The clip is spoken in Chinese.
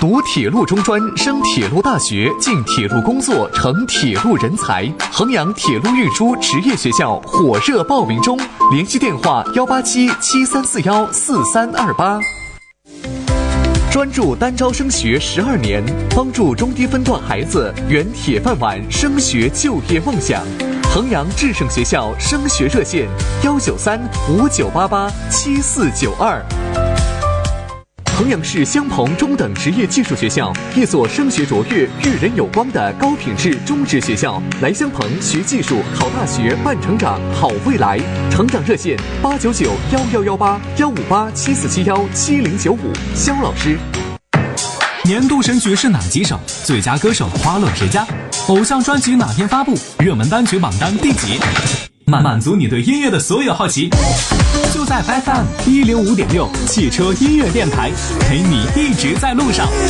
读铁路中专，升铁路大学，进铁路工作，成铁路人才。衡阳铁路运输职业学校火热报名中，联系电话18773414328。专注单招升学12年，帮助中低分段孩子圆铁饭碗升学就业梦想。衡阳智胜学校升学热线19359887492。衡阳市襄鹏中等职业技术学校，一所升学卓越、育人有光的高品质中职学校。来襄鹏学技术、考大学、办成长、好未来。成长热线8991118158747177095。肖老师。 年度神曲是哪几首？最佳歌手花落谁家？偶像专辑哪天发布？热门单曲榜单第几？满足你对音乐的所有好奇，就在 FM105.6汽车音乐电台，陪你一直在路上。